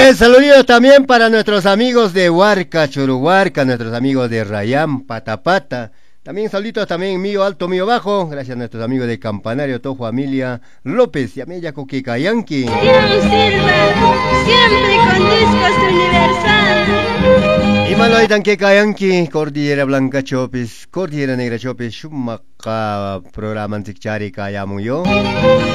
Saludos también para nuestros amigos de Huarca, Choruhuarca, nuestros amigos de Rayán, Patapata. También saluditos también mío alto, mío bajo. Gracias a nuestros amigos de Campanario, toda familia López y a Mella Coquicayanqui. Dios sirva, siempre con discos universal. Y malo ahí tan que Cayanqui, Cordillera Blanca Chopis, Cordillera Negra Chopis, Shumaca, programa Antichari Cayamuyo.